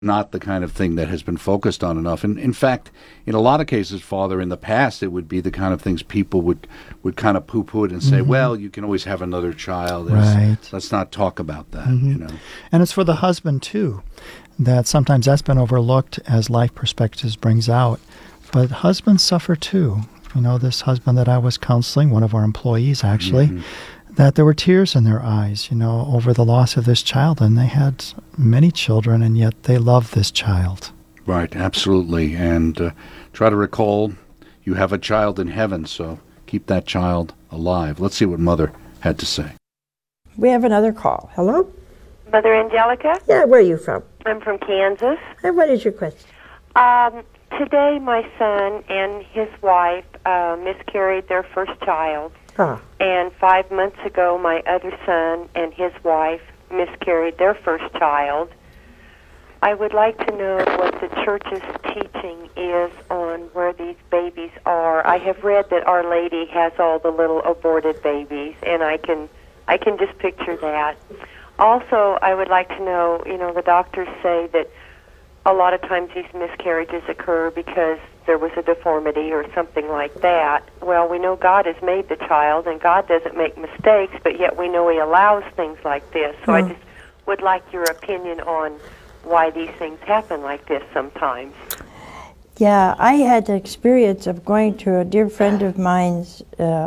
not the kind of thing that has been focused on enough. And in fact, in a lot of cases, Father, in the past, it would be the kind of things people would kind of poo-poo it and say, well, you can always have another child. Right. Let's not talk about that, you know. And it's for the husband, too, that sometimes that's been overlooked as Life Perspectives brings out. But husbands suffer, too. You know, this husband that I was counseling, one of our employees, actually, that there were tears in their eyes, you know, over the loss of this child. And they had many children, and yet they love this child. Right, absolutely. And try to recall you have a child in heaven, so keep that child alive. Let's see what Mother had to say. We have another call. Hello? Mother Angelica? Yeah, where are you from? I'm from Kansas. And what is your question? Today my son and his wife miscarried their first child. And 5 months ago, my other son and his wife miscarried their first child. I would like to know what the church's teaching is on where these babies are. I have read that Our Lady has all the little aborted babies, and I can just picture that. Also, I would like to know, you know, the doctors say that a lot of times these miscarriages occur because there was a deformity or something like that. Well, we know God has made the child, and God doesn't make mistakes, but yet we know He allows things like this. So I just would like your opinion on why these things happen like this sometimes. Yeah, I had the experience of going to a dear friend of mine's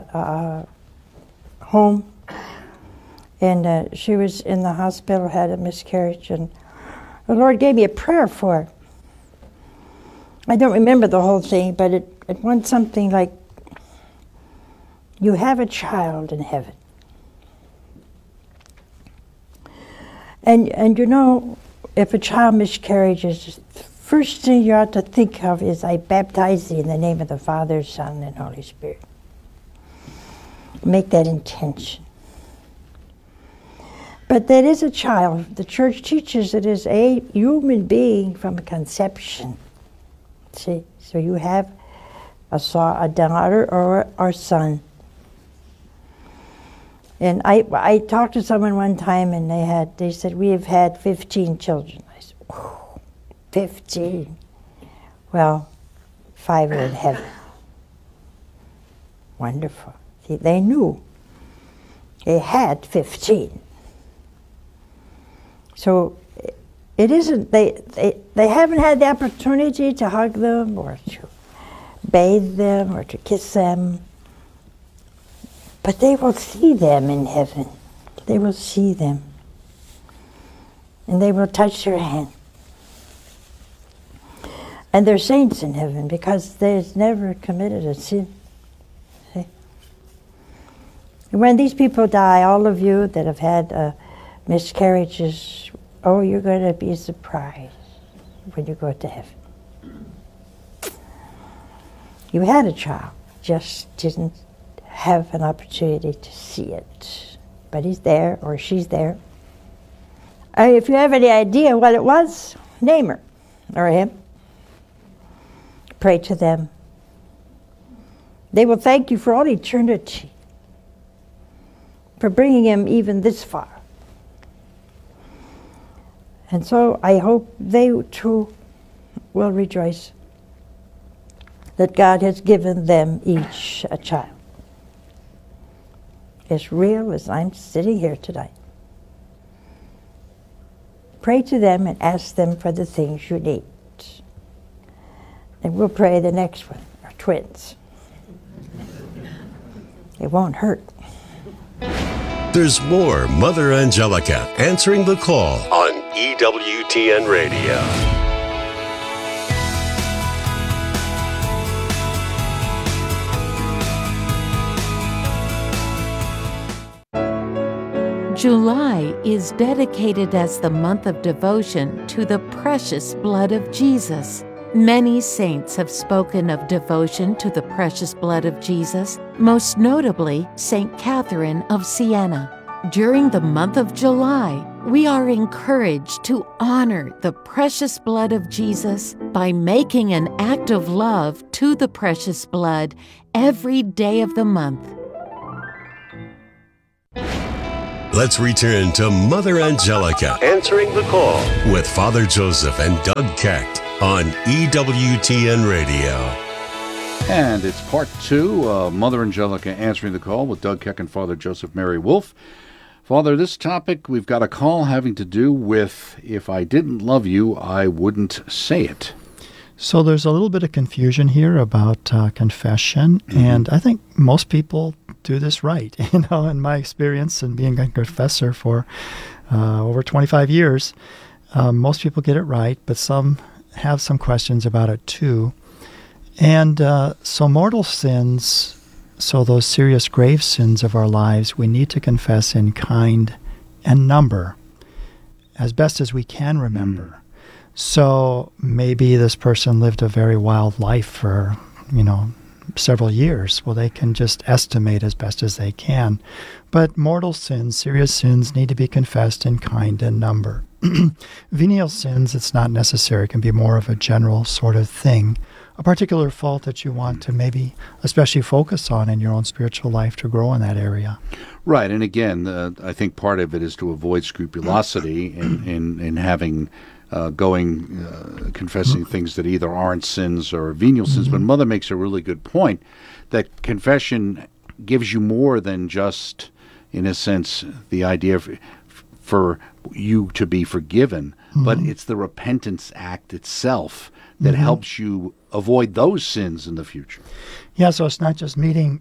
home, and she was in the hospital, had a miscarriage, and the Lord gave me a prayer for her. I don't remember the whole thing, but it went something like, you have a child in heaven. And you know, if a child miscarriages, the first thing you ought to think of is, I baptize thee in the name of the Father, Son, and Holy Spirit. Make that intention. But that is a child. The church teaches it is a human being from conception. See, so you have a daughter or a son. And I talked to someone one time, and they said, we have had 15 children. I said, whoa, 15. Well, 5 are in heaven. Wonderful. See, they knew they had 15. So it isn't, they haven't had the opportunity to hug them or to bathe them or to kiss them, but they will see them in heaven. They will see them, and they will touch their hand. And they're saints in heaven because they've never committed a sin. See? When these people die, all of you that have had miscarriages, oh, you're going to be surprised when you go to heaven. You had a child, just didn't have an opportunity to see it. But he's there, or she's there. If you have any idea what it was, name her or him. Pray to them. They will thank you for all eternity for bringing him even this far. And so I hope they too will rejoice that God has given them each a child, as real as I'm sitting here tonight. Pray to them and ask them for the things you need. And we'll pray the next one, our twins. It won't hurt. There's more Mother Angelica answering the call on EWTN Radio. July is dedicated as the month of devotion to the precious blood of Jesus. Many saints have spoken of devotion to the precious blood of Jesus, most notably St. Catherine of Siena. During the month of July, we are encouraged to honor the precious blood of Jesus by making an act of love to the precious blood every day of the month. Let's return to Mother Angelica answering the call with Father Joseph and Doug Keck on EWTN Radio. And it's part two of Mother Angelica answering the call with Doug Keck and Father Joseph Mary Wolfe. Father, this topic, we've got a call having to do with, if I didn't love you, I wouldn't say it. So there's a little bit of confusion here about confession, and I think most people do this right. In my experience and being a confessor for over 25 years, most people get it right, but some have some questions about it too. And so mortal sins, so those serious grave sins of our lives, we need to confess in kind and number, as best as we can remember. So maybe this person lived a very wild life for, several years. Well, they can just estimate as best as they can. But mortal sins, serious sins, need to be confessed in kind and number. Venial sins, it's not necessary. It can be more of a general sort of thing. A particular fault that you want to maybe especially focus on in your own spiritual life to grow in that area. Right, and again, I think part of it is to avoid scrupulosity in having confessing things that either aren't sins or venial sins. But Mother makes a really good point that confession gives you more than just, in a sense, the idea for you to be forgiven, but it's the repentance act itself that helps you avoid those sins in the future. Yeah, so it's not just meeting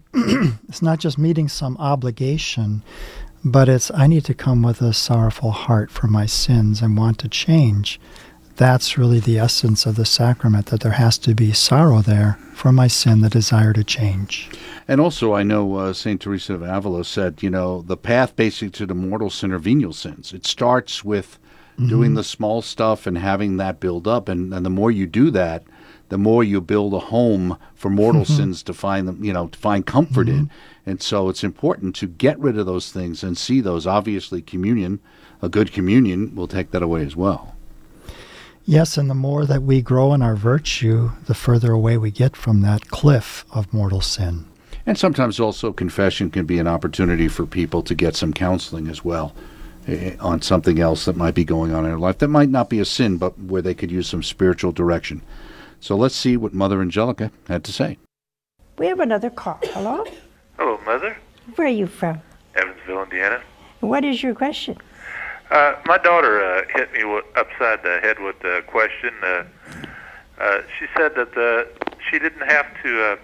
some obligation, but it's I need to come with a sorrowful heart for my sins and want to change. That's really the essence of the sacrament, that there has to be sorrow there for my sin, the desire to change. And also, I know St. Teresa of Avila said, the path basically to the mortal sin are venial sins. It starts with doing the small stuff and having that build up. And the more you do that, the more you build a home for mortal sins to find them, to find comfort in. And so it's important to get rid of those things and see those. Obviously, communion, a good communion, will take that away as well. Yes, and the more that we grow in our virtue, the further away we get from that cliff of mortal sin. And sometimes also confession can be an opportunity for people to get some counseling as well on something else that might be going on in their life that might not be a sin, but where they could use some spiritual direction. So let's see what Mother Angelica had to say. We have another call. Hello? Hello, Mother. Where are you from? Evansville, Indiana. What is your question? My daughter hit me upside the head with a question. She said that she didn't have to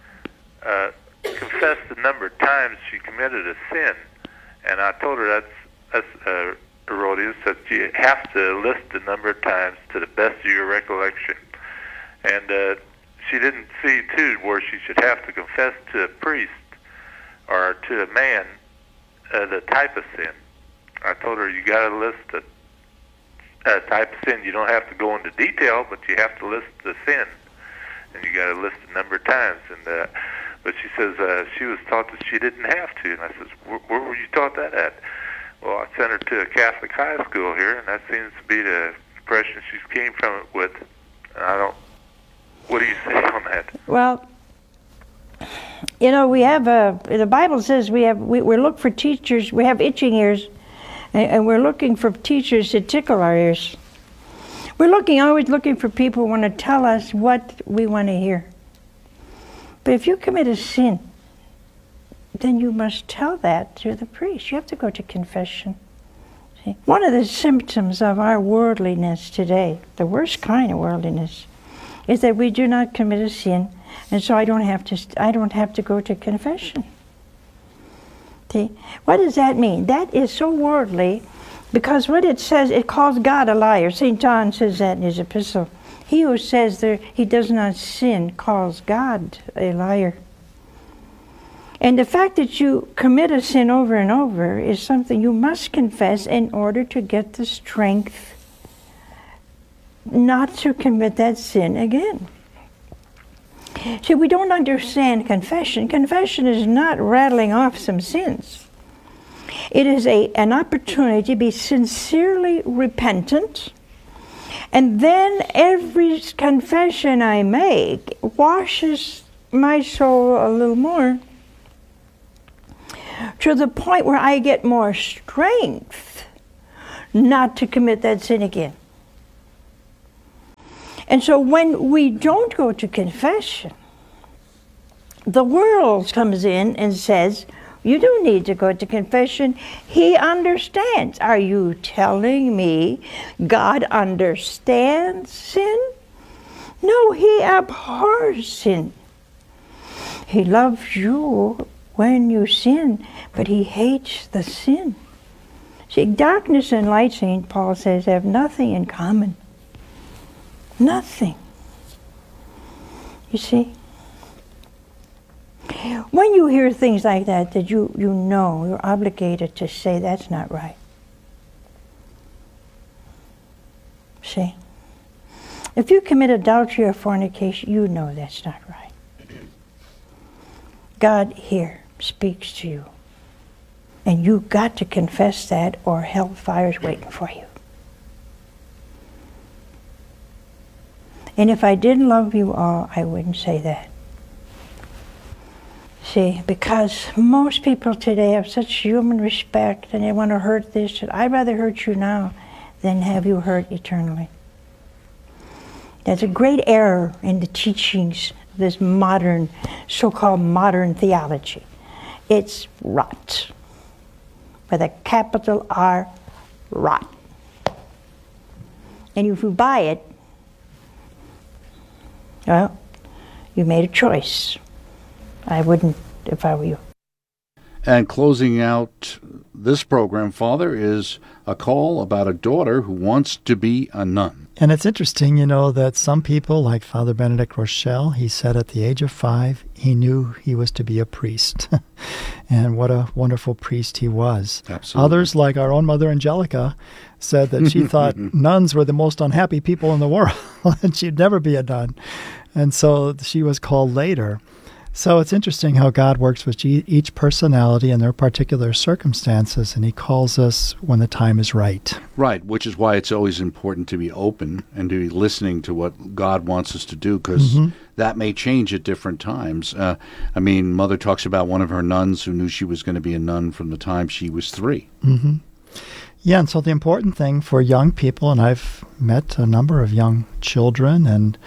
confess the number of times she committed a sin. And I told her that's erroneous, that you have to list the number of times to the best of your recollection. And she didn't see, too, where she should have to confess to a priest or to a man the type of sin. I told her you got to list the type of sin. You don't have to go into detail, but you have to list the sin, and you got to list the number of times. And but she says she was taught that she didn't have to. And I says, where were you taught that at? Well, I sent her to a Catholic high school here, and that seems to be the impression she came from it with. And what do you say on that? Well, we have the Bible says we look for teachers. We have itching ears, and we're looking for teachers to tickle our ears. We're always looking for people who want to tell us what we want to hear. But if you commit a sin, then you must tell that to the priest. You have to go to confession. See? One of the symptoms of our worldliness today, the worst kind of worldliness, is that we do not commit a sin, and so I don't have to go to confession. See? What does that mean? That is so worldly, because what it says, it calls God a liar. St. John says that in his epistle. He who says he does not sin calls God a liar. And the fact that you commit a sin over and over is something you must confess in order to get the strength not to commit that sin again. See, we don't understand confession. Confession is not rattling off some sins. It is an opportunity to be sincerely repentant, and then every confession I make washes my soul a little more, to the point where I get more strength not to commit that sin again. And so when we don't go to confession, the world comes in and says, you don't need to go to confession. He understands. Are you telling me God understands sin? No, he abhors sin. He loves you when you sin, but he hates the sin. See, darkness and light, St. Paul says, have nothing in common. Nothing. You see? When you hear things like that you know, you're obligated to say that's not right. See? If you commit adultery or fornication, you know that's not right. God here speaks to you. And you got to confess that or hellfire's waiting for you. And if I didn't love you all, I wouldn't say that. See, because most people today have such human respect and they want to hurt this, and I'd rather hurt you now than have you hurt eternally. There's a great error in the teachings of this modern, so-called modern theology. It's rot. With a capital R, rot. And if you buy it, well, you made a choice. I wouldn't if I were you. And closing out this program, Father, is a call about a daughter who wants to be a nun. And it's interesting, that some people, like Father Benedict Rochelle, he said at the age of 5, he knew he was to be a priest. And what a wonderful priest he was. Absolutely. Others, like our own Mother Angelica, said that she thought nuns were the most unhappy people in the world, and she'd never be a nun. And so she was called later. So it's interesting how God works with each personality and their particular circumstances, and he calls us when the time is right. Right, which is why it's always important to be open and to be listening to what God wants us to do, because that may change at different times. Mother talks about one of her nuns who knew she was going to be a nun from the time she was 3. Mm-hmm. Yeah, and so the important thing for young people, and I've met a number of young children and,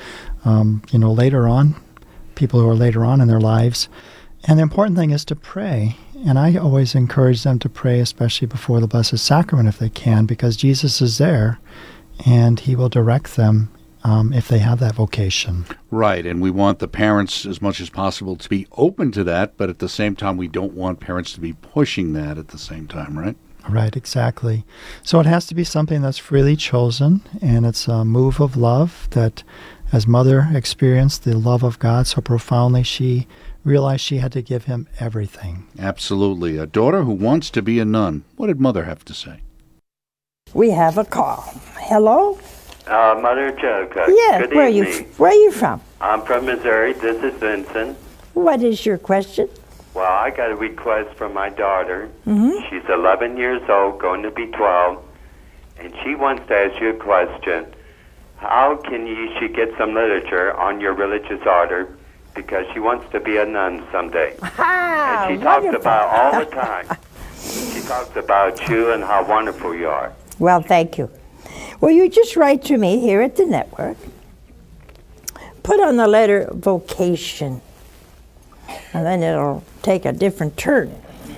later on, people who are later on in their lives. And the important thing is to pray. And I always encourage them to pray, especially before the Blessed Sacrament if they can, because Jesus is there and he will direct them if they have that vocation. Right, and we want the parents as much as possible to be open to that, but at the same time we don't want parents to be pushing that at the same time, right? Right, exactly. So it has to be something that's freely chosen, and it's a move of love that as Mother experienced the love of God so profoundly, she realized she had to give him everything. Absolutely. A daughter who wants to be a nun. What did Mother have to say? We have a call. Hello? Mother Angelica. Yeah, good where evening. Where are you from? I'm from Missouri. This is Vincent. What is your question? Well, I got a request from my daughter. Mm-hmm. She's 11 years old, going to be 12, and she wants to ask you a question. How can she get some literature on your religious order, because she wants to be a nun someday? And she talks about all the time. She talks about you and how wonderful you are. Well, thank you. Well, you just write to me here at the network. Put on the letter vocation, and then it'll take a different turn.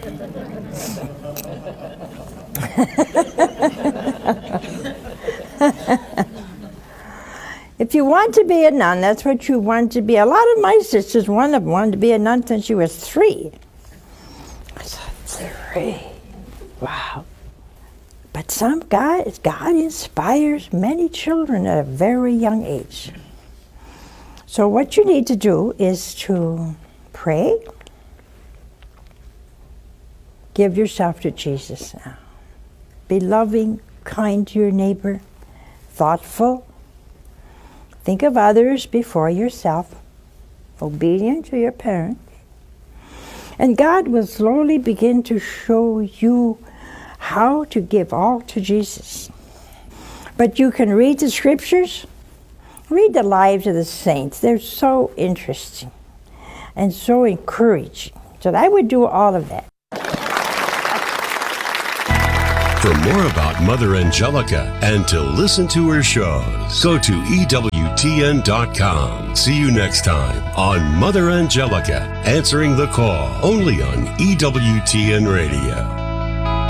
If you want to be a nun, that's what you want to be. A lot of my sisters, one of them wanted to be a nun since she was 3. I thought, 3? Wow. But God inspires many children at a very young age. So what you need to do is to pray. Give yourself to Jesus now. Be loving, kind to your neighbor, thoughtful. Think of others before yourself, obedient to your parents. And God will slowly begin to show you how to give all to Jesus. But you can read the scriptures, read the lives of the saints. They're so interesting and so encouraging. So I would do all of that. For more about Mother Angelica and to listen to her shows, go to EWTN.com. See you next time on Mother Angelica, Answering the Call, only on EWTN Radio.